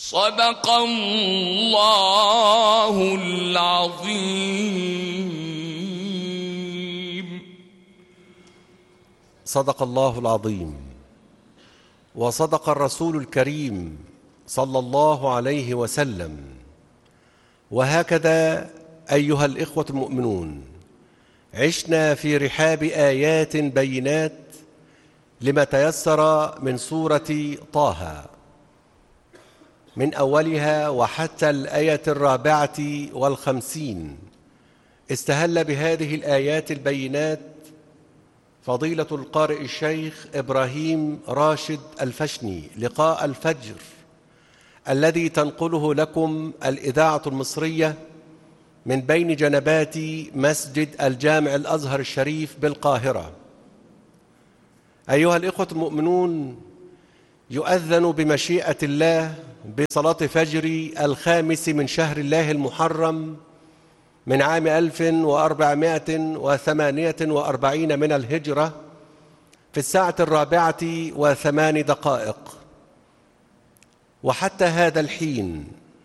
صدق الله العظيم. صدق الله العظيم، وصدق الرسول الكريم صلى الله عليه وسلم. وهكذا أيها الإخوة المؤمنون، عشنا في رحاب آيات بينات لما تيسر من سورة طه، من أولها وحتى الآية 54. استهل بهذه الآيات البينات فضيلة القارئ الشيخ إبراهيم راشد الفشني لقاء الفجر الذي تنقله لكم الإذاعة المصرية من بين جنبات مسجد الجامع الأزهر الشريف بالقاهرة. أيها الإخوة المؤمنون، يؤذن بمشيئة الله بصلاة فجر 5 من شهر الله المحرم من عام 1448 من الهجرة في 4:08. وحتى هذا الحين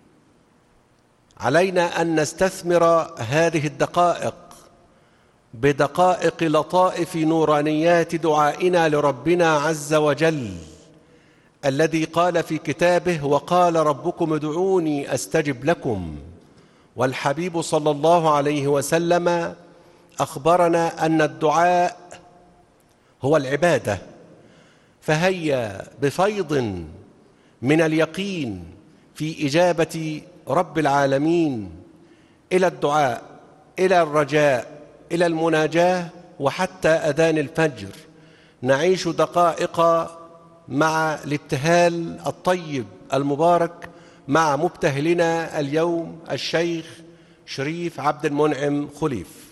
علينا أن نستثمر هذه الدقائق بدقائق لطائف نورانيات دعائنا لربنا عز وجل الذي قال في كتابه: وقال ربكم ادعوني أستجب لكم. والحبيب صلى الله عليه وسلم أخبرنا أن الدعاء هو العبادة. فهيا بفيض من اليقين في إجابة رب العالمين إلى الدعاء، إلى الرجاء، إلى المناجاة، وحتى أذان الفجر نعيش دقائق مع الابتهال الطيب المبارك مع مبتهلنا اليوم الشيخ شريف عبد المنعم خليف.